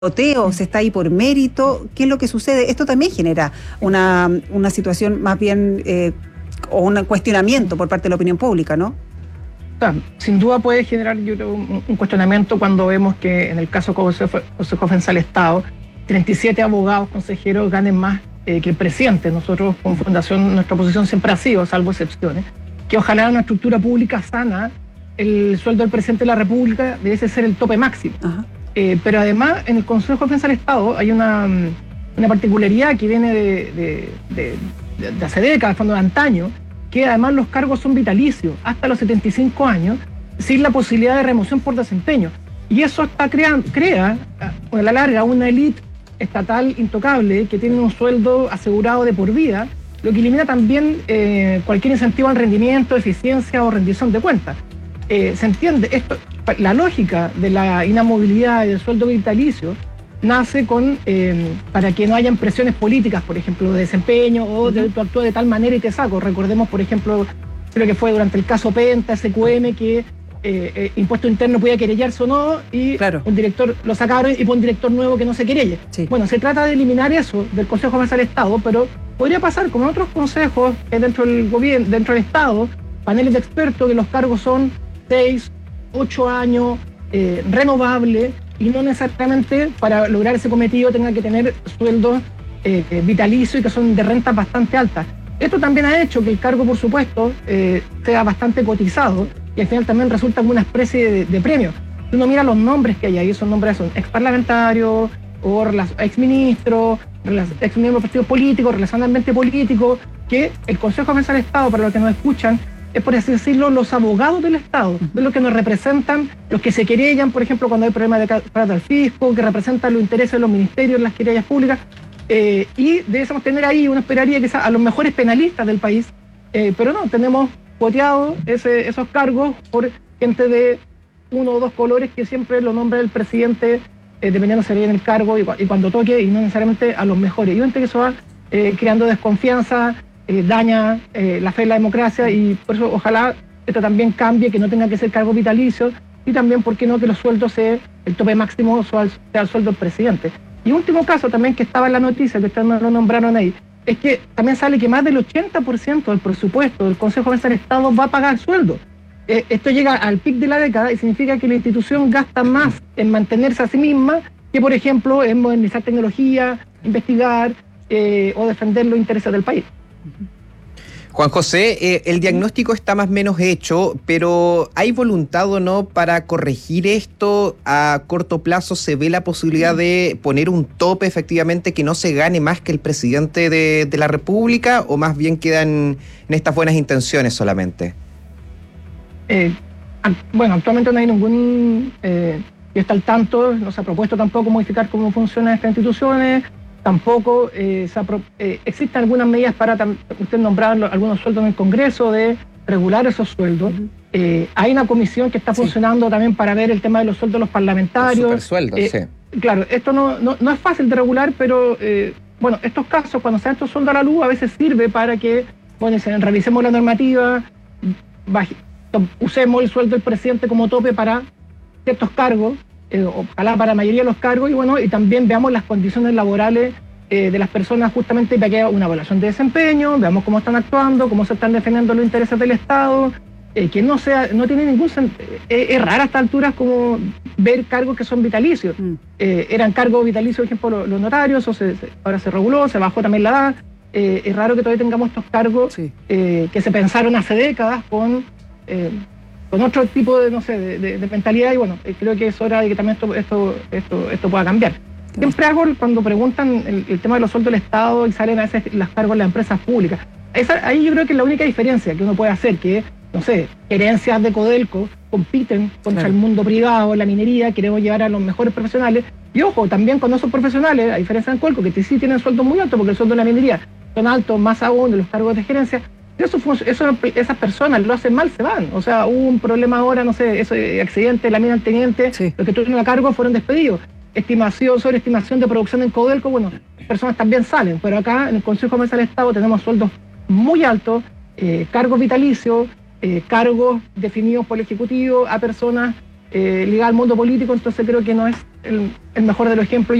sorteo, se está ahí por mérito. ¿Qué es lo que sucede? Esto también genera una situación más bien o un cuestionamiento por parte de la opinión pública, ¿no? Sin duda puede generar, yo creo, un cuestionamiento cuando vemos que en el caso Consejo Defensa del Estado, 37 abogados consejeros ganen más que el presidente. Nosotros, como Fundación, nuestra posición siempre ha sido, salvo excepciones, que ojalá en una estructura pública sana, el sueldo del presidente de la República debe ser el tope máximo. Pero además, en el Consejo Defensa del Estado hay una particularidad que viene de hace décadas, cuando de antaño, que además los cargos son vitalicios hasta los 75 años, sin la posibilidad de remoción por desempeño. Y eso crea a la larga una élite estatal intocable que tiene un sueldo asegurado de por vida, lo que elimina también cualquier incentivo al rendimiento, eficiencia o rendición de cuentas. ¿Se entiende? Esto, la lógica de la inamovilidad y del sueldo vitalicio nace para que no hayan presiones políticas, por ejemplo, de desempeño o de tú actúas de tal manera y te saco. Recordemos, por ejemplo, creo que fue durante el caso Penta, SQM, que Impuesto Interno podía querellarse o no, y un director lo sacaron y pone un director nuevo que no se querelle. Sí. Bueno, se trata de eliminar eso del Consejo Defensa del Estado, pero podría pasar como en otros consejos dentro del gobierno, dentro del Estado, paneles de expertos que los cargos son 6, 8 años, renovables, y no necesariamente para lograr ese cometido tenga que tener sueldos vitalicios y que son de rentas bastante altas. Esto también ha hecho que el cargo, por supuesto, sea bastante cotizado y al final también resulta como una especie de premio. Si uno mira los nombres que hay ahí, esos nombres son exparlamentarios o exministros, exmiembros de partidos políticos, relacionalmente políticos, que el Consejo de Defensa del Estado, para los que nos escuchan, es, por así decirlo, los abogados del Estado, de los que nos representan, los que se querellan, por ejemplo, cuando hay problemas de plata al fisco, que representan los intereses de los ministerios, las querellas públicas, y debemos tener ahí, uno esperaría quizás a los mejores penalistas del país, pero no, tenemos cuoteados esos cargos por gente de uno o dos colores que siempre lo nombra el presidente, dependiendo si en el cargo y cuando toque, y no necesariamente a los mejores. Y obviamente que eso va creando desconfianza, daña la fe en la democracia, y por eso ojalá esto también cambie, que no tenga que ser cargo vitalicio, y también, ¿por qué no?, que los sueldos sea el tope máximo sea el sueldo del presidente. Y último caso también que estaba en la noticia, que ustedes no lo nombraron ahí, es que también sale que más del 80% del presupuesto del Consejo de Defensa del Estado va a pagar sueldo. Esto llega al pic de la década y significa que la institución gasta más en mantenerse a sí misma que, por ejemplo, en modernizar tecnología, investigar o defender los intereses del país. Juan José, el diagnóstico está más o menos hecho, pero ¿hay voluntad o no para corregir esto? ¿A corto plazo se ve la posibilidad de poner un tope efectivamente que no se gane más que el presidente de la República, o más bien quedan en estas buenas intenciones solamente? Bueno, actualmente no hay ningún... yo está al tanto, no se ha propuesto tampoco modificar cómo funcionan estas instituciones. Tampoco existen algunas medidas para, usted nombraba algunos sueldos en el Congreso, de regular esos sueldos. Hay una comisión que está funcionando también para ver el tema de los sueldos de los parlamentarios. Los supersueldos, Claro, esto no es fácil de regular, pero bueno, estos casos, cuando se dan estos sueldos a la luz, a veces sirve para que, bueno, revisemos la normativa, usemos el sueldo del presidente como tope para ciertos cargos, ojalá para la mayoría de los cargos, y bueno, y también veamos las condiciones laborales de las personas, justamente para que haya una evaluación de desempeño, veamos cómo están actuando, cómo se están defendiendo los intereses del Estado, que no tiene ningún sentido. Es raro a estas alturas como ver cargos que son vitalicios. Eran cargos vitalicios, por ejemplo, los notarios, ahora se reguló, se bajó también la edad. Es raro que todavía tengamos estos cargos que se pensaron hace décadas con otro tipo de mentalidad, y bueno, creo que es hora de que también esto pueda cambiar. Siempre hago, cuando preguntan el tema de los sueldos del Estado y salen a veces los cargos de las empresas públicas, ahí yo creo que es la única diferencia que uno puede hacer, que, no sé, gerencias de Codelco compiten contra el mundo privado, la minería, queremos llevar a los mejores profesionales, y ojo, también con esos profesionales, a diferencia de Codelco, que sí tienen sueldos muy altos, porque el sueldo de la minería son altos, más aún de los cargos de gerencia. Esas personas lo hacen mal, se van. O sea, hubo un problema ahora, no sé, ese accidente de la mina del teniente, los que estuvieron a cargo fueron despedidos. Sobreestimación de producción en Codelco, bueno, personas también salen, pero acá en el Consejo de Defensa del Estado tenemos sueldos muy altos, cargos vitalicios, cargos definidos por el Ejecutivo a personas ligadas al mundo político, entonces creo que no es el mejor de los ejemplos.